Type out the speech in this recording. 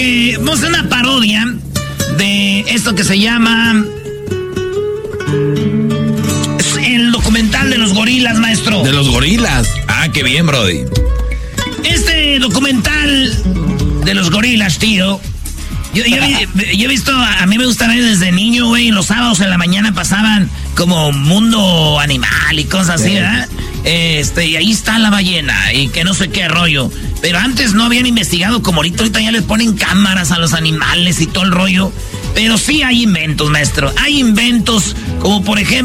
que vamos a hacer una parodia de esto que se llama el documental de los gorilas, maestro. De los gorilas. Ah, qué bien, brody. Este documental de los gorilas, tío. Yo he visto, a mí me gusta ver desde niño, güey, los sábados en la mañana pasaban como Mundo Animal y cosas así, ¿verdad? Y ahí está la ballena y que no sé qué rollo. Pero antes no habían investigado como ahorita ya les ponen cámaras a los animales y todo el rollo. Pero sí hay inventos, maestro. Hay inventos como por ejemplo